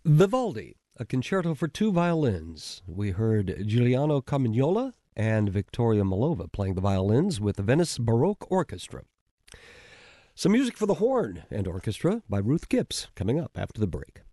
Vivaldi, a concerto for two violins. We heard Giuliano Carmignola and Victoria Malova playing the violins with the Venice Baroque Orchestra. Some music for the horn and orchestra by Ruth Gibbs coming up after the break.